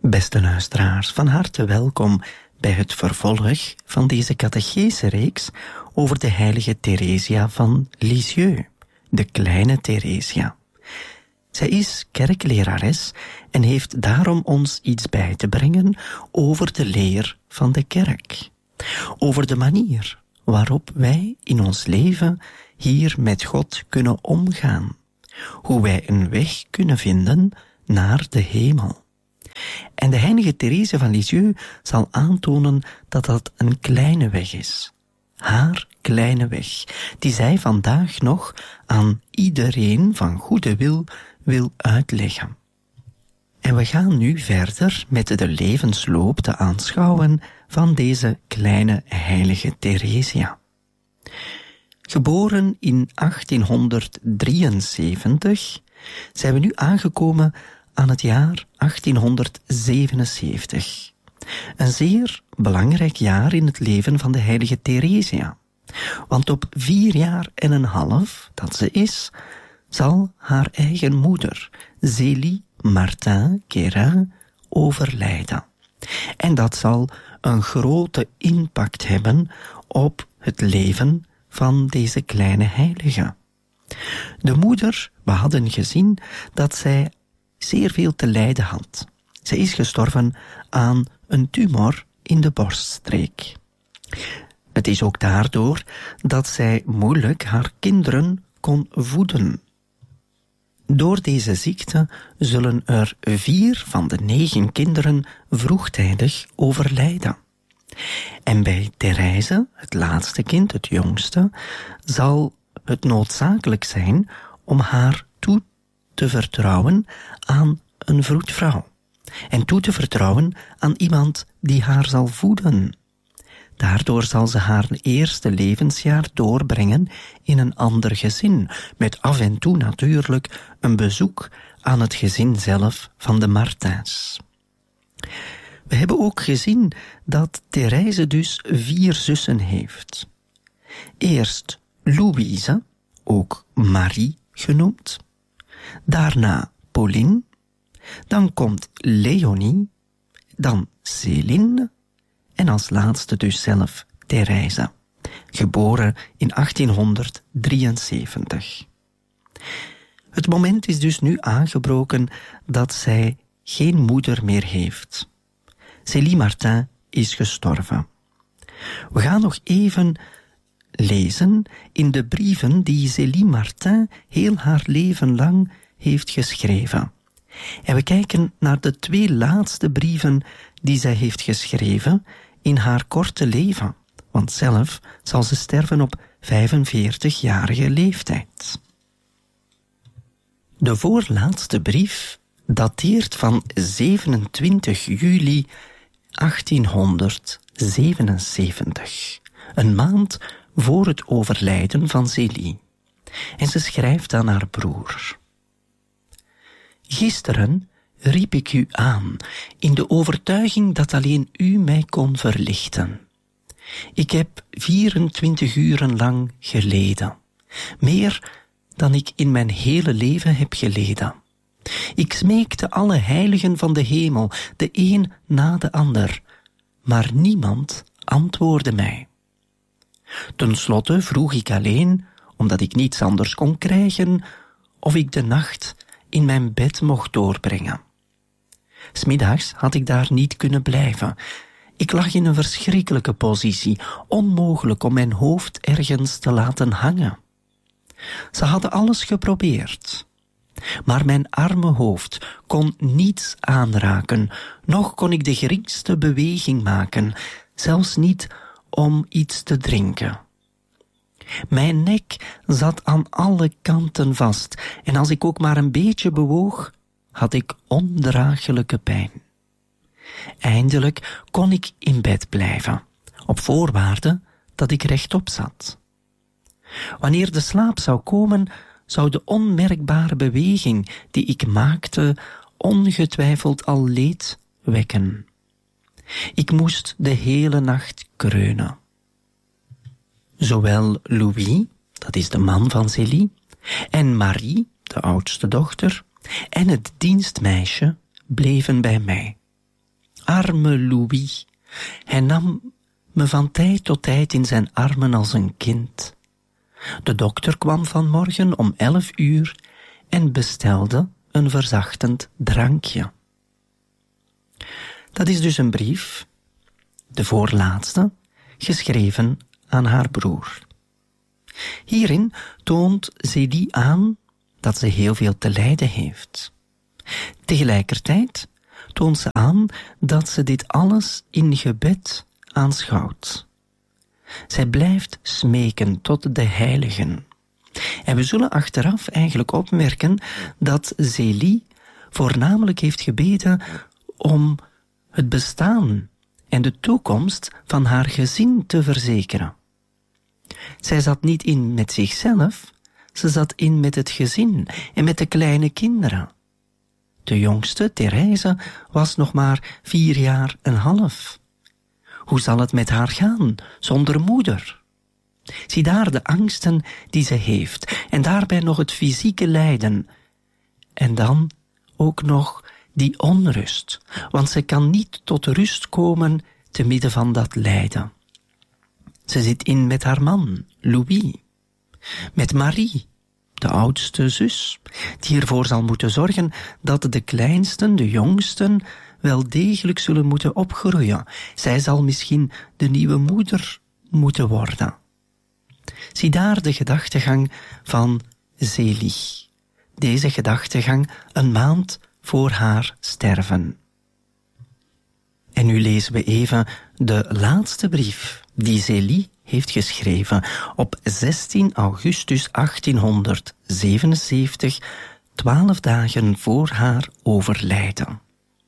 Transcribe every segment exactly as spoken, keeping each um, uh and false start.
Beste luisteraars, van harte welkom bij het vervolg van deze catechese-reeks over de heilige Theresia van Lisieux, de kleine Theresia. Zij is kerklerares en heeft daarom ons iets bij te brengen over de leer van de kerk. Over de manier waarop wij in ons leven hier met God kunnen omgaan. Hoe wij een weg kunnen vinden naar de hemel. En de heilige Theresia van Lisieux zal aantonen dat dat een kleine weg is. Haar kleine weg, die zij vandaag nog aan iedereen van goede wil wil uitleggen. En we gaan nu verder met de levensloop te aanschouwen van deze kleine heilige Theresia. Geboren in achttienhonderddrieënzeventig zijn we nu aangekomen aan het jaar achttienhonderdzevenenzeventig. Een zeer belangrijk jaar in het leven van de heilige Theresia. Want op vier jaar en een half dat ze is, zal haar eigen moeder, Zélie Martin Guérin, overlijden. En dat zal een grote impact hebben op het leven van deze kleine heilige. De moeder, we hadden gezien dat zij zeer veel te lijden had. Zij is gestorven aan een tumor in de borststreek. Het is ook daardoor dat zij moeilijk haar kinderen kon voeden. Door deze ziekte zullen er vier van de negen kinderen vroegtijdig overlijden. En bij Therese, het laatste kind, het jongste, zal het noodzakelijk zijn om haar toe te vertrouwen aan een vroedvrouw. En toe te vertrouwen aan iemand die haar zal voeden. Daardoor zal ze haar eerste levensjaar doorbrengen in een ander gezin, met af en toe natuurlijk een bezoek aan het gezin zelf van de Martins. We hebben ook gezien dat Therese dus vier zussen heeft. Eerst Louise, ook Marie genoemd. Daarna Pauline. Dan komt Léonie. Dan Céline. En als laatste dus zelf Therese, geboren in achttienhonderddrieënzeventig. Het moment is dus nu aangebroken dat zij geen moeder meer heeft. Zélie Martin is gestorven. We gaan nog even lezen in de brieven die Zélie Martin heel haar leven lang heeft geschreven. En we kijken naar de twee laatste brieven die zij heeft geschreven in haar korte leven, want zelf zal ze sterven op vijfenveertigjarige leeftijd. De voorlaatste brief dateert van zevenentwintig juli achttienhonderdzevenenzeventig, een maand voor het overlijden van Zélie. En ze schrijft aan haar broer: Gisteren riep ik u aan, in de overtuiging dat alleen u mij kon verlichten. Ik heb vierentwintig uren lang geleden, meer dan ik in mijn hele leven heb geleden. Ik smeekte alle heiligen van de hemel, de een na de ander, maar niemand antwoordde mij. Ten slotte vroeg ik alleen, omdat ik niets anders kon krijgen, of ik de nacht in mijn bed mocht doorbrengen. 'S Middags had ik daar niet kunnen blijven. Ik lag in een verschrikkelijke positie, onmogelijk om mijn hoofd ergens te laten hangen. Ze hadden alles geprobeerd, maar mijn arme hoofd kon niets aanraken, noch kon ik de geringste beweging maken, zelfs niet om iets te drinken. Mijn nek zat aan alle kanten vast, en als ik ook maar een beetje bewoog, had ik ondraaglijke pijn. Eindelijk kon ik in bed blijven, op voorwaarde dat ik rechtop zat. Wanneer de slaap zou komen, zou de onmerkbare beweging die ik maakte ongetwijfeld al leed wekken. Ik moest de hele nacht kreunen. Zowel Louis, dat is de man van Zélie, en Marie, de oudste dochter, en het dienstmeisje bleven bij mij. arme Louis. Hij nam me van tijd tot tijd in zijn armen als een kind. De dokter kwam vanmorgen om elf uur en bestelde een verzachtend drankje. Dat is dus een brief, de voorlaatste, geschreven aan haar broer. Hierin toont Zélie aan dat ze heel veel te lijden heeft. Tegelijkertijd toont ze aan dat ze dit alles in gebed aanschouwt. Zij blijft smeken tot de heiligen. En we zullen achteraf eigenlijk opmerken dat Zélie voornamelijk heeft gebeden om het bestaan en de toekomst van haar gezin te verzekeren. Zij zat niet in met zichzelf, ze zat in met het gezin en met de kleine kinderen. De jongste, Therese, was nog maar vier jaar en half. Hoe zal het met haar gaan, zonder moeder? Zie daar de angsten die ze heeft, en daarbij nog het fysieke lijden. En dan ook nog die onrust, want ze kan niet tot rust komen te midden van dat lijden. Ze zit in met haar man, Louis, met Marie, de oudste zus, die ervoor zal moeten zorgen dat de kleinsten, de jongsten, wel degelijk zullen moeten opgroeien. Zij zal misschien de nieuwe moeder moeten worden. Zie daar de gedachtegang van Zélie. Deze gedachtegang een maand voor haar sterven. En nu lezen we even de laatste brief die Zélie heeft geschreven op zestien augustus achttienhonderdzevenenzeventig, twaalf dagen voor haar overlijden.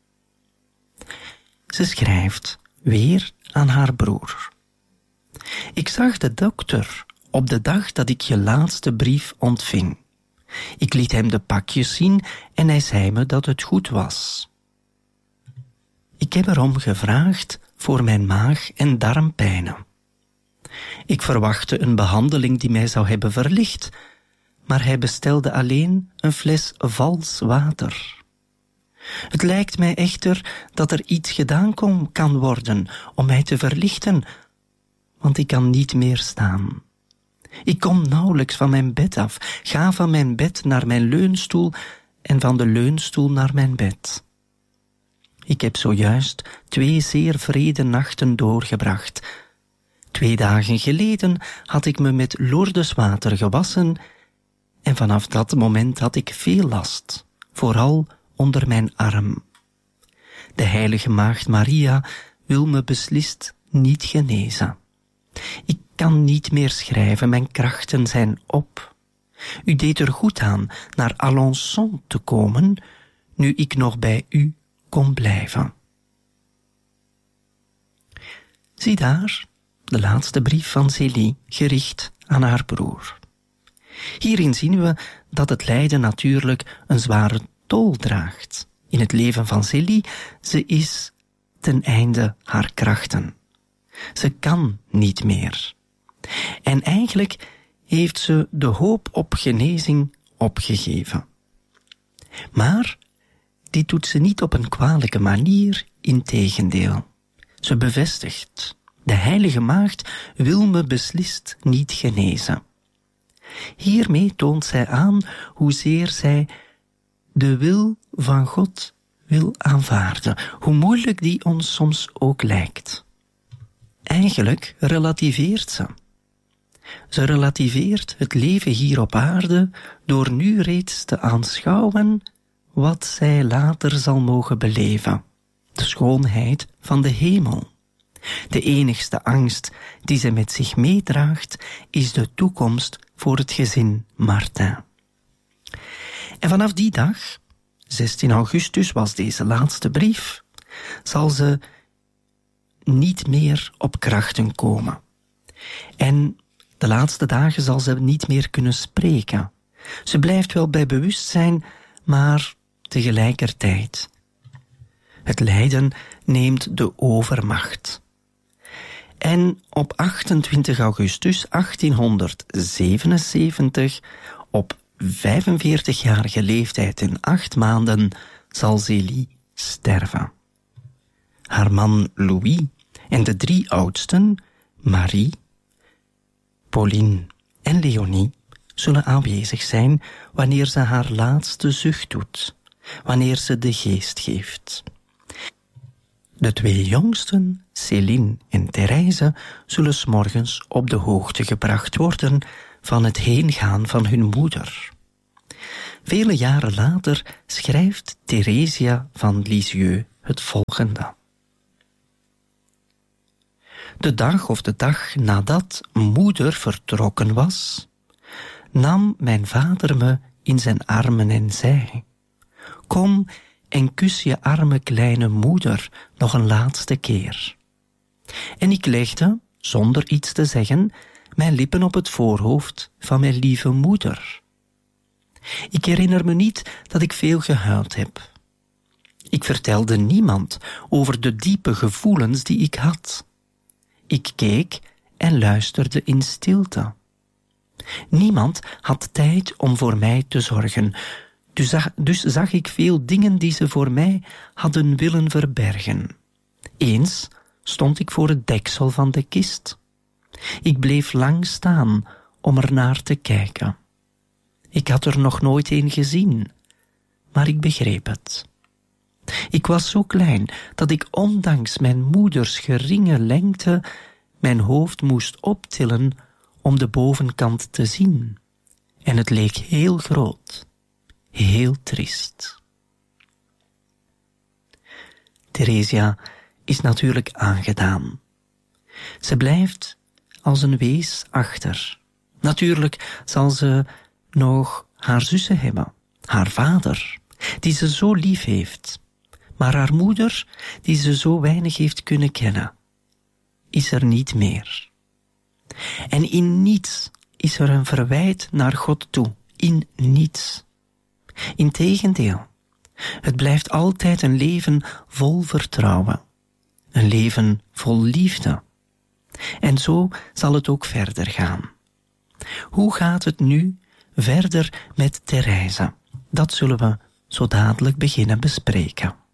Ze schrijft weer aan haar broer. Ik zag de dokter op de dag dat ik je laatste brief ontving. Ik liet hem de pakjes zien en hij zei me dat het goed was. Ik heb erom gevraagd voor mijn maag- en darmpijnen. Ik verwachtte een behandeling die mij zou hebben verlicht, maar hij bestelde alleen een fles vals water. Het lijkt mij echter dat er iets gedaan kon, kan worden om mij te verlichten, want ik kan niet meer staan. Ik kom nauwelijks van mijn bed af, ga van mijn bed naar mijn leunstoel en van de leunstoel naar mijn bed. Ik heb zojuist twee zeer vrede nachten doorgebracht. Twee dagen geleden had ik me met Lourdeswater gewassen en vanaf dat moment had ik veel last, vooral onder mijn arm. De heilige maagd Maria wil me beslist niet genezen. Ik kan niet meer schrijven, mijn krachten zijn op. U deed er goed aan naar Alençon te komen, nu ik nog bij u kon blijven. Zie daar de laatste brief van Zélie, gericht aan haar broer. Hierin zien we dat het lijden natuurlijk een zware tol draagt in het leven van Zélie. Ze is ten einde haar krachten. Ze kan niet meer. En eigenlijk heeft ze de hoop op genezing opgegeven. Maar dit doet ze niet op een kwalijke manier, integendeel. Ze bevestigt: de heilige maagd wil me beslist niet genezen. Hiermee toont zij aan hoezeer zij de wil van God wil aanvaarden, hoe moeilijk die ons soms ook lijkt. Eigenlijk relativeert ze. Ze relativeert het leven hier op aarde door nu reeds te aanschouwen wat zij later zal mogen beleven: de schoonheid van de hemel. De enigste angst die ze met zich meedraagt is de toekomst voor het gezin Martin. En vanaf die dag, zestien augustus was deze laatste brief, zal ze niet meer op krachten komen. En de laatste dagen zal ze niet meer kunnen spreken. Ze blijft wel bij bewustzijn, maar tegelijkertijd. Het lijden neemt de overmacht. En op achtentwintig augustus achttienhonderdzevenenzeventig, op vijfenveertigjarige leeftijd en acht maanden, zal Zélie sterven. haar man Louis en de drie oudsten, Marie, Pauline en Leonie, zullen aanwezig zijn wanneer ze haar laatste zucht doet, wanneer ze de geest geeft. De twee jongsten, Céline en Thérèse, zullen 's morgens op de hoogte gebracht worden van het heengaan van hun moeder. Vele jaren later schrijft Theresia van Lisieux het volgende. De dag of de dag nadat moeder vertrokken was, nam mijn vader me in zijn armen en zei: kom en kus je arme kleine moeder nog een laatste keer. En ik legde, zonder iets te zeggen, mijn lippen op het voorhoofd van mijn lieve moeder. Ik herinner me niet dat ik veel gehuild heb. Ik vertelde niemand over de diepe gevoelens die ik had. Ik keek en luisterde in stilte. Niemand had tijd om voor mij te zorgen, dus zag, dus zag ik veel dingen die ze voor mij hadden willen verbergen. Eens stond ik voor het deksel van de kist. Ik bleef lang staan om er naar te kijken. Ik had er nog nooit een gezien, maar ik begreep het. Ik was zo klein dat ik ondanks mijn moeders geringe lengte mijn hoofd moest optillen om de bovenkant te zien. En het leek heel groot, heel triest. Theresia is natuurlijk aangedaan. Ze blijft als een wees achter. Natuurlijk zal ze nog haar zussen hebben, haar vader, die ze zo lief heeft. Maar haar moeder, die ze zo weinig heeft kunnen kennen, is er niet meer. En in niets is er een verwijt naar God toe. In niets. Integendeel, het blijft altijd een leven vol vertrouwen. Een leven vol liefde. En zo zal het ook verder gaan. Hoe gaat het nu verder met Thérèse? Dat zullen we zo dadelijk beginnen bespreken.